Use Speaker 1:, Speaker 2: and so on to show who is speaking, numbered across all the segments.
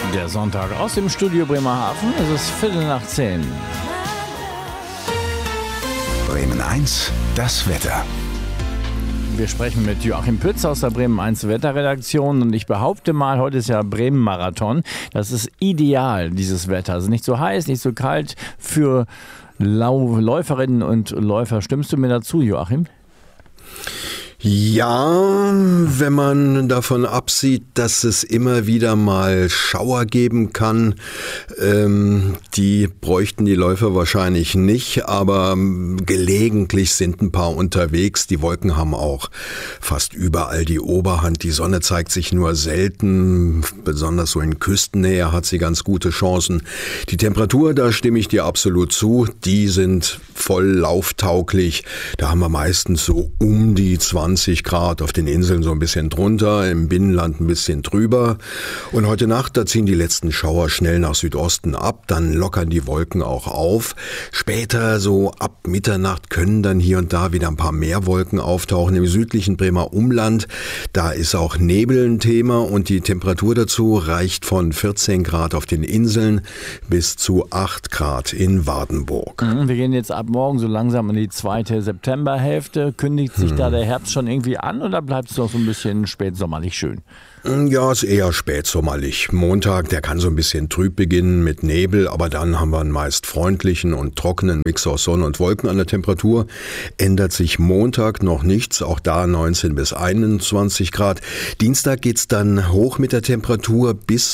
Speaker 1: Der Sonntag aus dem Studio Bremerhaven. Es ist 9:15.
Speaker 2: Bremen 1, das Wetter.
Speaker 1: Wir sprechen mit Joachim Pütz aus der Bremen 1 Wetterredaktion und ich behaupte mal, heute ist ja Bremen-Marathon. Das ist ideal, dieses Wetter. Also nicht so heiß, nicht so kalt für Läuferinnen und Läufer. Stimmst du mir dazu, Joachim?
Speaker 3: Ja, wenn man davon absieht, dass es immer wieder mal Schauer geben kann, die bräuchten die Läufer wahrscheinlich nicht, aber gelegentlich sind ein paar unterwegs. Die Wolken haben auch fast überall die Oberhand. Die Sonne zeigt sich nur selten, besonders so in Küstennähe hat sie ganz gute Chancen. Die Temperatur, da stimme ich dir absolut zu, die sind voll lauftauglich. Da haben wir meistens so um die 20 Grad, auf den Inseln so ein bisschen drunter, im Binnenland ein bisschen drüber. Und heute Nacht, da ziehen die letzten Schauer schnell nach Südosten ab, dann lockern die Wolken auch auf. Später, so ab Mitternacht, können dann hier und da wieder ein paar mehr Wolken auftauchen. Im südlichen Bremer Umland, da ist auch Nebel ein Thema und die Temperatur dazu reicht von 14 Grad auf den Inseln bis zu 8 Grad in Wardenburg.
Speaker 1: Wir gehen jetzt ab morgen so langsam in die zweite Septemberhälfte. Kündigt sich da der Herbst schon irgendwie an oder bleibt es noch so ein bisschen spätsommerlich schön?
Speaker 3: Ja, ist eher spätsommerlich. Montag, der kann so ein bisschen trüb beginnen mit Nebel, aber dann haben wir einen meist freundlichen und trockenen Mix aus Sonne und Wolken. An der Temperatur ändert sich Montag noch nichts, auch da 19 bis 21 Grad. Dienstag geht's dann hoch mit der Temperatur bis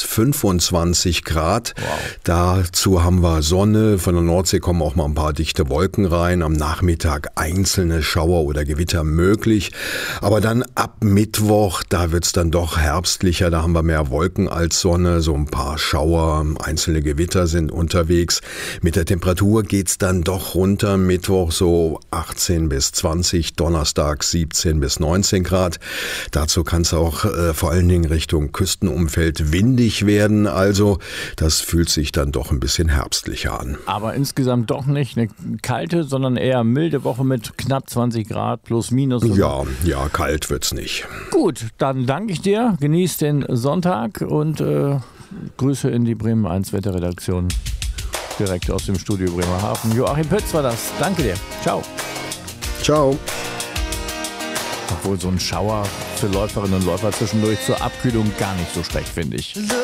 Speaker 3: 25 Grad.
Speaker 1: Wow.
Speaker 3: Dazu haben wir Sonne, von der Nordsee kommen auch mal ein paar dichte Wolken rein. Am Nachmittag einzelne Schauer oder Gewitter möglich. Aber dann ab Mittwoch, da wird's dann doch herbstlicher, da haben wir mehr Wolken als Sonne, so ein paar Schauer, einzelne Gewitter sind unterwegs. Mit der Temperatur geht's dann doch runter, Mittwoch so 18 bis 20, Donnerstag 17 bis 19 Grad. Dazu kann es auch vor allen Dingen Richtung Küstenumfeld windig werden, also das fühlt sich dann doch ein bisschen herbstlicher an.
Speaker 1: Aber insgesamt doch nicht eine kalte, sondern eher milde Woche mit knapp 20 Grad plus minus.
Speaker 3: Ja, kalt wird's nicht.
Speaker 1: Gut, dann danke ich dir. Genieß den Sonntag und Grüße in die Bremen 1 Wetterredaktion. Direkt aus dem Studio Bremerhaven. Joachim Pütz war das. Danke dir. Ciao.
Speaker 3: Ciao.
Speaker 1: Obwohl so ein Schauer für Läuferinnen und Läufer zwischendurch zur Abkühlung gar nicht so schlecht, finde ich.